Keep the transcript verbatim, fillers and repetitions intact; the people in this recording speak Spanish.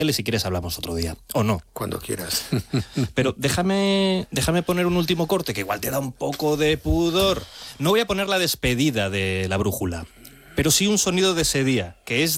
Si quieres hablamos otro día, o no. Cuando quieras. Pero déjame, déjame poner un último corte, que igual te da un poco de pudor. No voy a poner la despedida de La Brújula, pero sí un sonido de ese día, que es